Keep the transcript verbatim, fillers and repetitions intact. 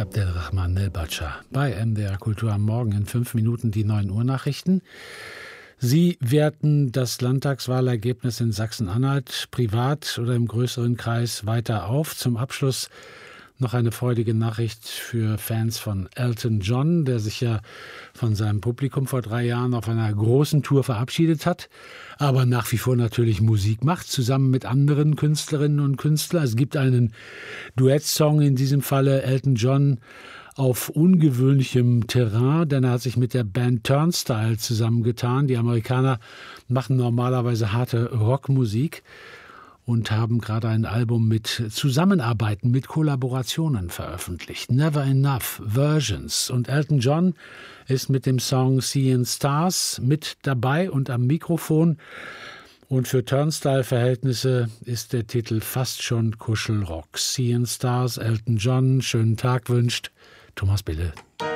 Abdelrahman Nelbatscha bei M D R Kultur am Morgen. In fünf Minuten die neun Uhr Nachrichten. Sie werten das Landtagswahlergebnis in Sachsen-Anhalt privat oder im größeren Kreis weiter auf. Zum Abschluss noch eine freudige Nachricht für Fans von Elton John, der sich ja von seinem Publikum vor drei Jahren auf einer großen Tour verabschiedet hat, aber nach wie vor natürlich Musik macht, zusammen mit anderen Künstlerinnen und Künstlern. Es gibt einen Duettsong, in diesem Falle Elton John auf ungewöhnlichem Terrain, denn er hat sich mit der Band Turnstile zusammengetan. Die Amerikaner machen normalerweise harte Rockmusik und haben gerade ein Album mit Zusammenarbeiten, mit Kollaborationen veröffentlicht. Never Enough Versions. Und Elton John ist mit dem Song Seeing Stars mit dabei und am Mikrofon. Und für Turnstile-Verhältnisse ist der Titel fast schon Kuschelrock. Seeing Stars, Elton John, schönen Tag wünscht Thomas Bille.